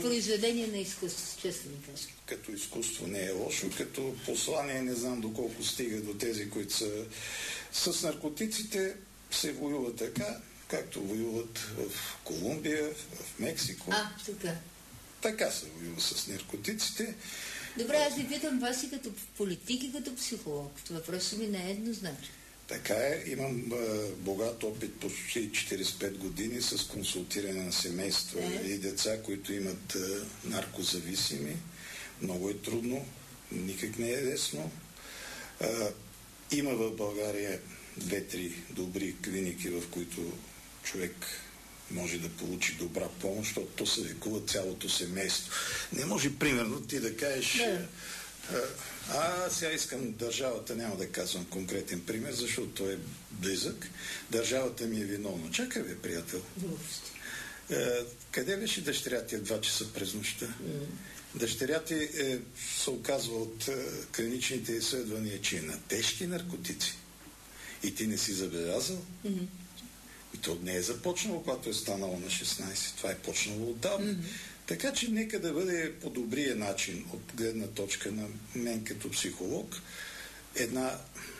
Произведение на изкуство, честно ми кажа. Като изкуство не е лошо, като послание не знам доколко стига до тези, които са с наркотиците, се воюва така, както воюват в Колумбия, в Мексико. Така. Така се воюва с наркотиците. Добре, аз ви питам вас и като политик и като психолог. Това просто ми не е еднозначно. Така е. Имам богат опит почти 45 години с консултиране на семейства и деца, които имат наркозависими. Много е трудно. Никак не е лесно. Има в България 2-3 добри клиники, в които човек може да получи добра помощ, защото то се лекува цялото семейство. Не може, примерно, ти да кажеш... Сега искам държавата, няма да казвам конкретен пример, защото той е близък. Държавата ми е виновна. Чакай, бе, приятел. Къде беше дъщеря ти 2 часа през нощта? Дъщеря ти се оказва от клиничните изследвания, че е на тежки наркотици. И ти не си забелязал? И то не е започнало, когато е станало на 16. Това е почнало отдавна. Така че нека да бъде по добрия начин, от гледна точка на мен като психолог, една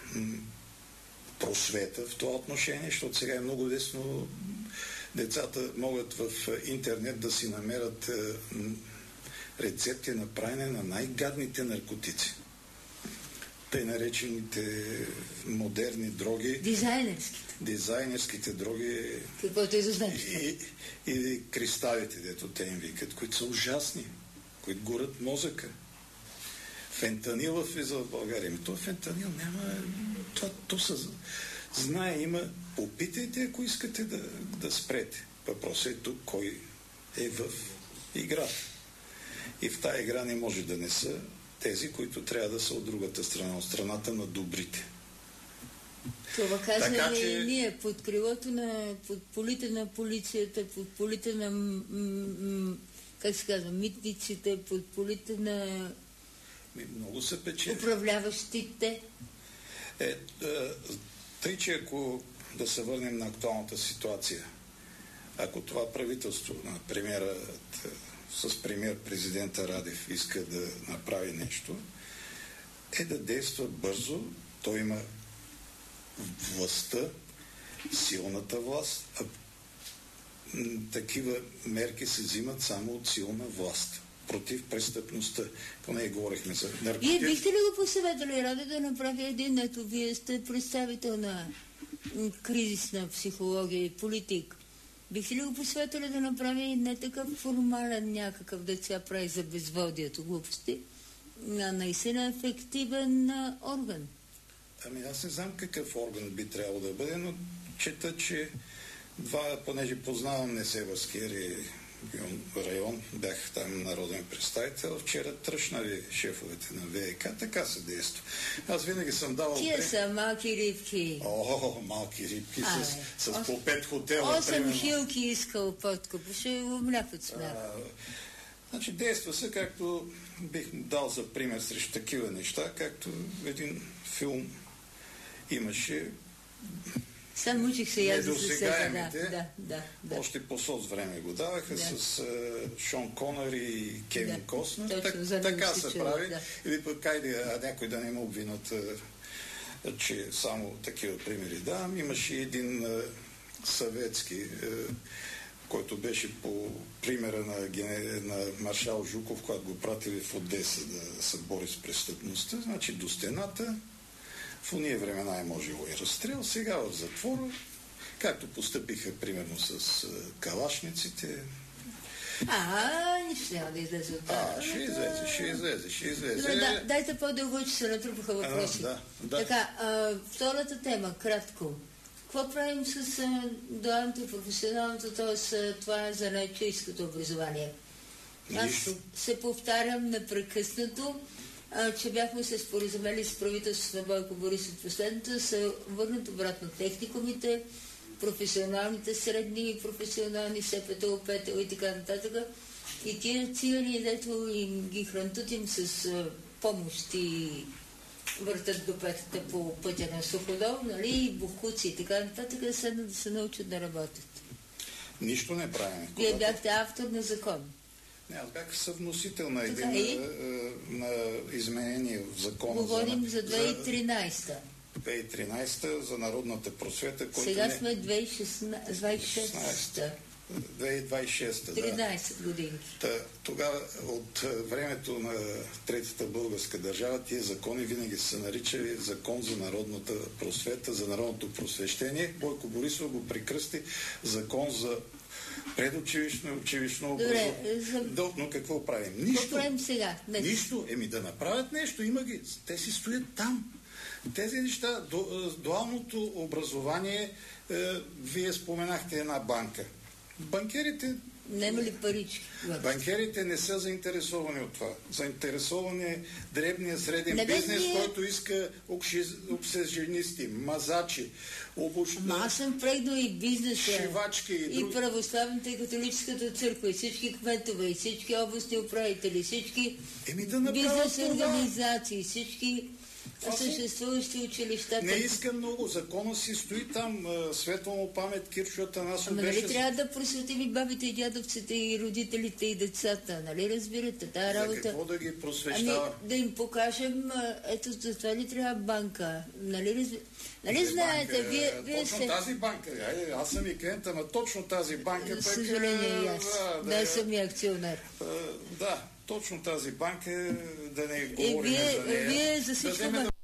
просвета в това отношение, защото сега е много лесно. Децата могат в интернет да си намерят рецепти на правене на най-гадните наркотици. Тъй наречените модерни дроги. Дизайнерските дроги. Каквото и да знаеш. И кристалите, дето те им викат, които са ужасни, които горят мозъка. Фентанил влиза в България. То фентанил няма... То се знае, има... Опитайте, ако искате да спрете. Въпросът е тук, кой е в играта. И в тая игра не може да не са тези, които трябва да са от другата страна, от страната на добрите. Това казваме и ние, под крилото на, под полите на полицията, под полите на как се казва, митниците, под полите на много се печели. Управляващите. Тъй, че ако да се върнем на актуалната ситуация, ако това правителство на премиера с премиер президента Радев иска да направи нещо, е да действа бързо. Той има властта, силната власт, а такива мерки се взимат само от силна власт против престъпността. Поне говорихме за наркотици. Вие бихте ли го посъветвали, Раде, да направи един, ето вие сте представител на кризисна психология и политик. Бихте ли го посъветвали да направи не такъв формален някакъв деца прави за безводието глупости, а наистина ефективен орган? Аз не знам какъв орган би трябвало да бъде, но чета, че понеже познавам Несебърския район, бях там народен представител, вчера тръщнали шефовете на ВК, така се действа. Аз винаги съм давал... Тия са малки рибки. Малки рибки с по 5 хотела. 8 хилки искал подкуп, ще умлякат смях. Значи действа се, както бих дал за пример срещу такива неща, както един филм имаше Сам учих се я за недосегаемите. Още по соц време го даваха с Шон Конър и Кевин Костнер. Така се прави. Или пък някой да не му обвинат, че само такива примери давам. Имаше един съветски, който беше по примера на маршал Жуков, когато го пратили в Одеса да се бори с престъпността. Значи до стената. В уния времена е можело и разстрел. Сега в затвора, както постъпиха примерно с калашниците. Нищо няма да излезе от това. Ще излезе. Дайте по-дълго, че се натрупаха въпроси. Така, втората тема, кратко. Какво правим с дуалното и професионалното, т.е. това е за най-чийското образование? Аз се повтарям непрекъснато, че бяхме се споразумели с правителството на Бойко Борисов последното да се върнат обратно техникумите, професионалните средни и професионални СПТО, ПТО и така нататък. И тия цигани, дето им ги хрантутим с помощ и въртат до петата по пътя на Суходол, нали, бухуци и така нататък, да се научат да работят. Нищо не правим. Вие бяхте автор на закон. Аз бях съвносител на на изменение в закона. Говорим за 2013. 2013 за народната просвета. Сега сме 2026. 13 години. Тогава от времето на Третата българска държава тия закони винаги са наричали закон за народната просвета, за народното просвещение. Бойко Борисов го прекръсти закон за предучилищно и училищно образование. Но какво правим? Нищо. Какво правим сега? Нищо. Да направят нещо. Има ги. Те си стоят там. Тези неща, дуалното образование, вие споменахте една банка. Банкерите... Нема ли парички? Банкерите не са заинтересовани от това. Заинтересован е дребния среден бизнес, който иска обсеженисти, мазачи, аз съм прегнал и бизнеса, шивачки и православната и католическата църква, и всички кметове, и всички областни управители, всички бизнес организации, всички съществуващи училища. Не иска много. Закона си стои там. Светла му памет, Кирчо Атанасов беше... Нали трябва да просветим и бабите, и дядовците, и родителите, и децата? Нали разбирате тази работа? За какво да ги просвещава? Да им покажем, ето за това ли трябва банка? Нали знаете, вие точно тази банка. Аз съм и клиент, ама точно тази банка... За съжаление и аз. Да, съм и акционер. Да, точно тази банка, да не говорим за нея. Вие за всичко...